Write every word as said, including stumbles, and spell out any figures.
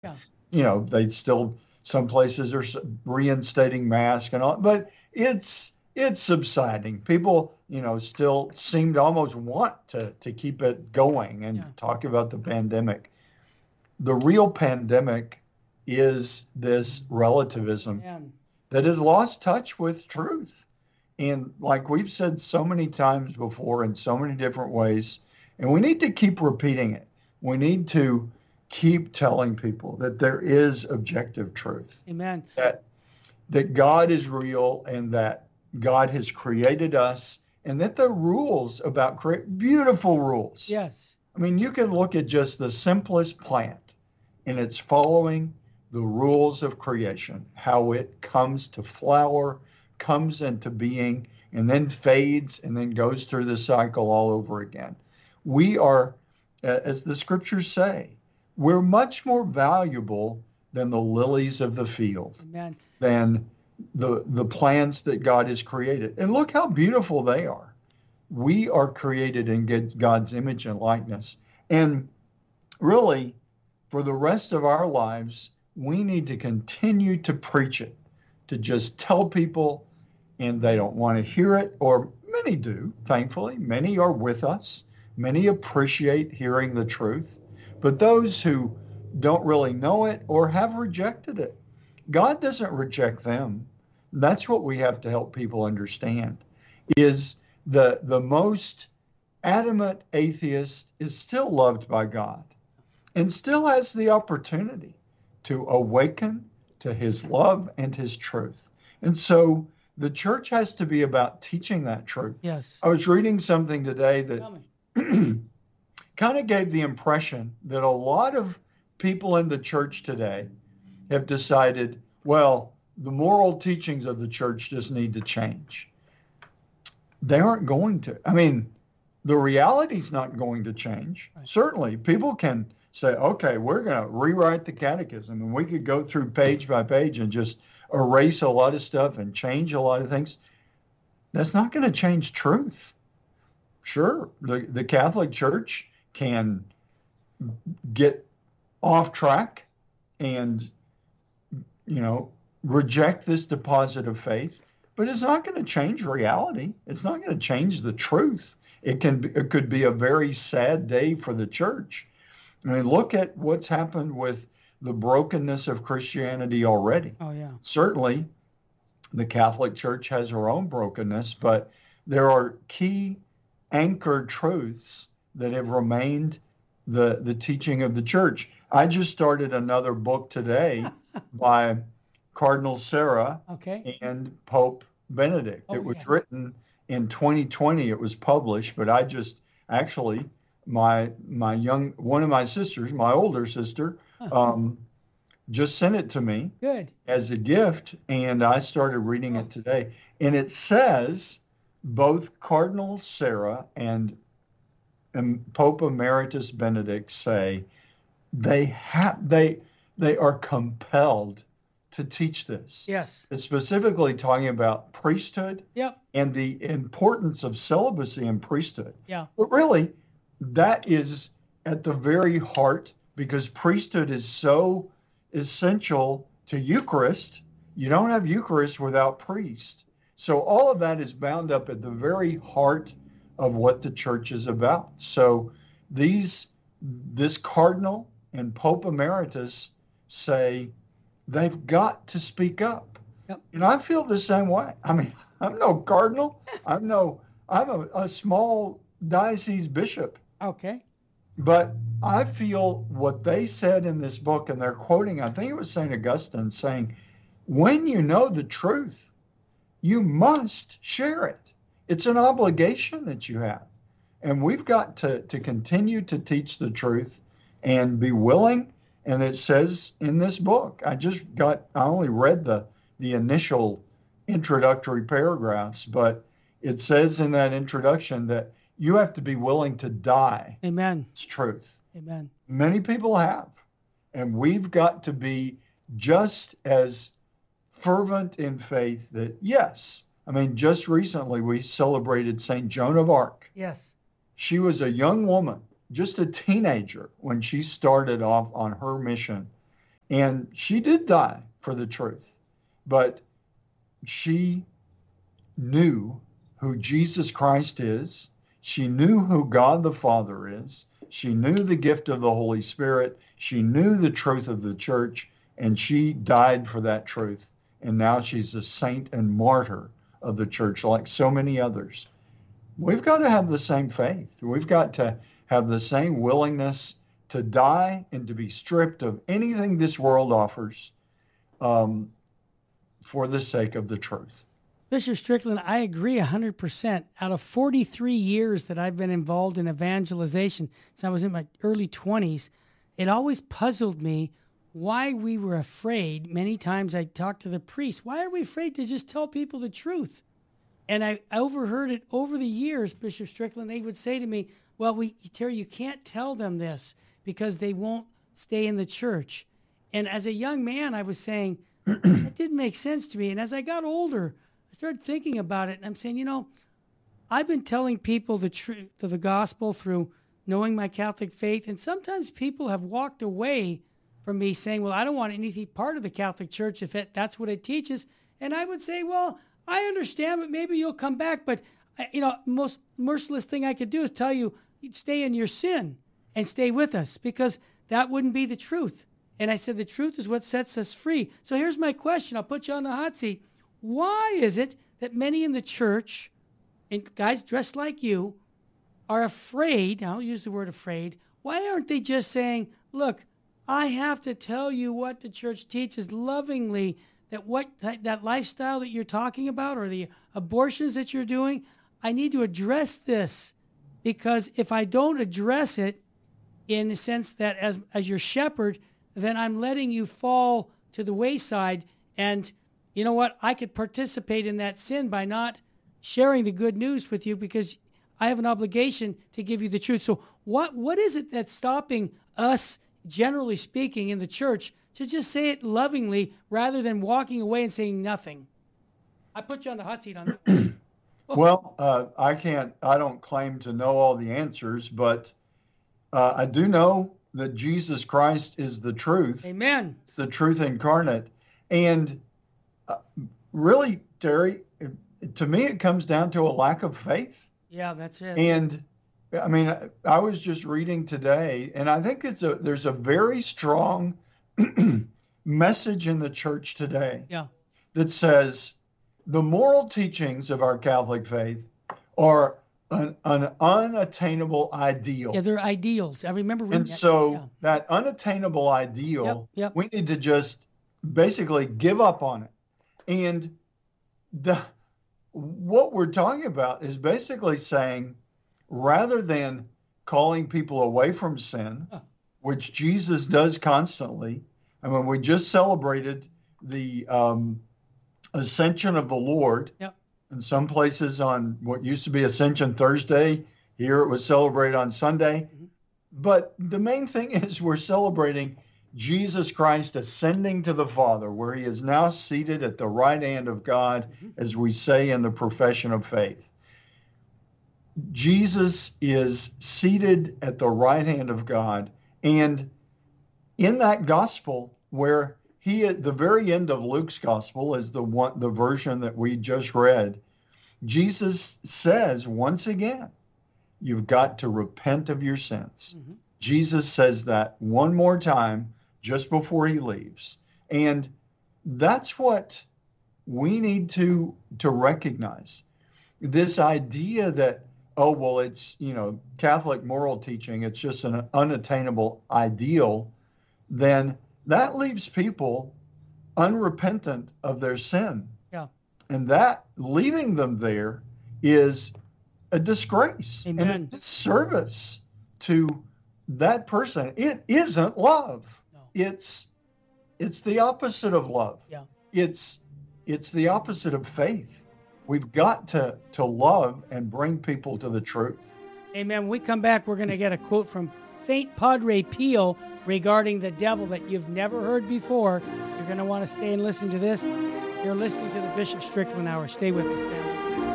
Yeah. You know, they still, some places are reinstating masks and all, but it's it's subsiding. People, you know, still seem to almost want to to keep it going and Yeah. talk about the pandemic. The real pandemic is this relativism Man. that has lost touch with truth. And like we've said so many times before in so many different ways, and we need to keep repeating it. We need to keep telling people that there is objective truth, Amen. that that God is real and that God has created us and that the rules about create beautiful rules. Yes. I mean, you can look at just the simplest plant and it's following the rules of creation, how it comes to flower, comes into being, and then fades and then goes through the cycle all over again. We are, as the scriptures say, we're much more valuable than the lilies of the field, Amen. than the, the plants that God has created. And look how beautiful they are. We are created in God's image and likeness. And really, for the rest of our lives, we need to continue to preach it, to just tell people, and they don't want to hear it, or many do, thankfully. Many are with us. Many appreciate hearing the truth. But those who don't really know it or have rejected it, God doesn't reject them. That's what we have to help people understand, is the, the most adamant atheist is still loved by God and still has the opportunity to awaken to his love and his truth. And so the church has to be about teaching that truth. Yes. I was reading something today that Tell me. kind of gave the impression that a lot of people in the church today have decided, well, the moral teachings of the church just need to change. They aren't going to. I mean, the reality's not going to change. Right. Certainly, people can say, okay, we're going to rewrite the catechism, and we could go through page by page and just erase a lot of stuff and change a lot of things. That's not going to change truth. Sure, the, the Catholic Church can get off track and, you know, reject this deposit of faith, but it's not going to change reality. It's not going to change the truth. It can be, it could be a very sad day for the church. I mean, look at what's happened with the brokenness of Christianity already. Oh, yeah. Certainly, the Catholic Church has her own brokenness, but there are key anchored truths that have remained the, the teaching of the church. I just started another book today by Cardinal Sarah Okay. and Pope Benedict. Oh, it was yeah. written in twenty twenty. It was published, but I just actually, my my young one of my sisters, my older sister, um, just sent it to me Good. as a gift, and I started reading it today. And it says both Cardinal Sarah and, and Pope Emeritus Benedict say they have they they are compelled to teach this. Yes. It's specifically talking about priesthood Yep. and the importance of celibacy in priesthood. Yeah. But really, that is at the very heart, because priesthood is so essential to Eucharist. You don't have Eucharist without priest. So all of that is bound up at the very heart of what the church is about. So these, this cardinal and Pope Emeritus say they've got to speak up. Yep. And I feel the same way. I mean, I'm no cardinal. I'm no, I'm a, a small diocese bishop. Okay. But I feel what they said in this book, and they're quoting, I think it was Saint Augustine, saying, when you know the truth, you must share it. It's an obligation that you have. And we've got to, to continue to teach the truth and be willing. And it says in this book, I just got, I only read the, the initial introductory paragraphs, but it says in that introduction that you have to be willing to die. Amen. It's truth. Amen. Many people have. And we've got to be just as fervent in faith that, yes, I mean, just recently we celebrated Saint Joan of Arc. Yes. She was a young woman, just a teenager when she started off on her mission. And she did die for the truth, but she knew who Jesus Christ is. She knew who God the Father is. She knew the gift of the Holy Spirit. She knew the truth of the church, and she died for that truth. And now she's a saint and martyr of the church, like so many others. We've got to have the same faith. We've got to have the same willingness to die and to be stripped of anything this world offers um, for the sake of the truth. Bishop Strickland, I agree one hundred percent. Out of forty-three years that I've been involved in evangelization, since I was in my early twenties, it always puzzled me why we were afraid. Many times I talked to the priests, why are we afraid to just tell people the truth? And I overheard it over the years, Bishop Strickland. They would say to me, well, we, Terry, you can't tell them this because they won't stay in the church. And as a young man, I was saying, that didn't make sense to me. And as I got older, I started thinking about it, and I'm saying, you know, I've been telling people the truth of the gospel through knowing my Catholic faith, and sometimes people have walked away from me saying, well, I don't want anything part of the Catholic Church if it, that's what it teaches. And I would say, well, I understand, but maybe you'll come back. But, you know, most merciless thing I could do is tell you, stay in your sin and stay with us, because that wouldn't be the truth. And I said, the truth is what sets us free. So here's my question. I'll put you on the hot seat. Why is it that many in the church, and guys dressed like you, are afraid, I'll use the word afraid, why aren't they just saying, look, I have to tell you what the church teaches lovingly, that what that, that lifestyle that you're talking about or the abortions that you're doing, I need to address this, because if I don't address it in the sense that as, as your shepherd, then I'm letting you fall to the wayside. And you know what? I could participate in that sin by not sharing the good news with you, because I have an obligation to give you the truth. So what what is it that's stopping us, generally speaking, in the church to just say it lovingly rather than walking away and saying nothing? I put you on the hot seat on that. Well, uh, I can't, I don't claim to know all the answers, but uh, I do know that Jesus Christ is the truth. Amen. It's the truth incarnate. And uh, really, Terry, to me, it comes down to a lack of faith. Yeah, that's it. And I mean, I, I was just reading today, and I think it's a there's a very strong message in the church today yeah. that says the moral teachings of our Catholic faith are an, an unattainable ideal. Yeah, they're ideals. I remember reading And that. so Yeah. that unattainable ideal, Yep, yep. we need to just basically give up on it. And the what we're talking about is basically saying, rather than calling people away from sin, Huh. which Jesus does constantly, I mean, we just celebrated the um, Ascension of the Lord. Yep. In some places on what used to be Ascension Thursday, here it was celebrated on Sunday. Mhm. But the main thing is we're celebrating Jesus Christ ascending to the Father, where he is now seated at the right hand of God, Mm-hmm. as we say in the profession of faith. Jesus is seated at the right hand of God. And in that gospel, where he at the very end of Luke's gospel is the one, the version that we just read, Jesus says once again, you've got to repent of your sins. Mm-hmm. Jesus says that one more time just before he leaves. And that's what we need to, to recognize. This idea that, oh, well, it's, you know, Catholic moral teaching, it's just an unattainable ideal, then that leaves people unrepentant of their sin. Yeah. And that, leaving them there, is a disgrace. Amen. And a disservice to that person. It isn't love. No. It's it's the opposite of love. Yeah. It's it's the opposite of faith. We've got to, to love and bring people to the truth. Amen. When we come back, we're going to get a quote from Saint Padre Pio regarding the devil that you've never heard before. You're going to want to stay and listen to this. You're listening to the Bishop Strickland Hour. Stay with us, family.